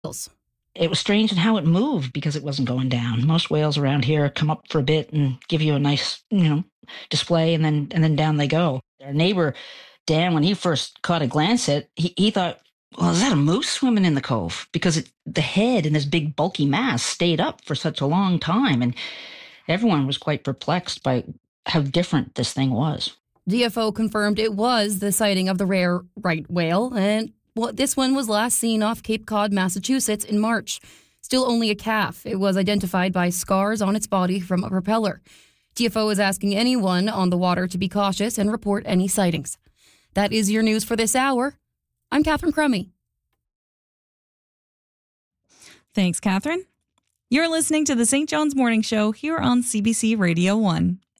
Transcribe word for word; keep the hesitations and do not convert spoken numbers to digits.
It was strange in how it moved because it wasn't going down. Most whales around here come up for a bit and give you a nice, you know, display, and then and then down they go. Our neighbor, Dan, when he first caught a glance at it, he, he thought, well, is that a moose swimming in the cove? Because it, the head and this big bulky mass stayed up for such a long time, and everyone was quite perplexed by how different this thing was. D F O confirmed it was the sighting of the rare right whale, and well, this one was last seen off Cape Cod, Massachusetts in March. Still only a calf. It was identified by scars on its body from a propeller. D F O is asking anyone on the water to be cautious and report any sightings. That is your news for this hour. I'm Catherine Crummy. Thanks, Catherine. You're listening to the Saint John's Morning Show here on C B C Radio one.